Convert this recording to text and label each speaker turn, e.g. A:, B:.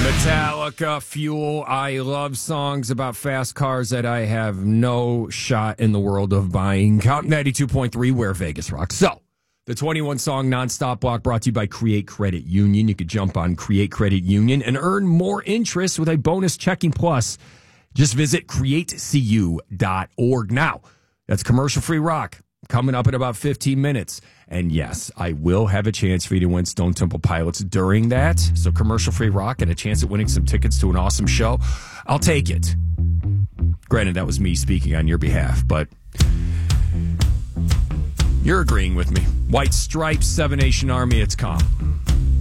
A: Metallica, Fuel. I love songs about fast cars that I have no shot in the world of buying. Count 92.3, where Vegas rocks. So, the 21-song nonstop block brought to you by Create Credit Union. You could jump on Create Credit Union and earn more interest with a bonus checking plus. Just visit createcu.org. Now, that's commercial-free rock. Coming up in about 15 minutes. And yes, I will have a chance for you to win Stone Temple Pilots during that. So commercial-free rock and a chance at winning some tickets to an awesome show. I'll take it. Granted, that was me speaking on your behalf, but you're agreeing with me. White Stripes, Seven Nation Army, it's calm.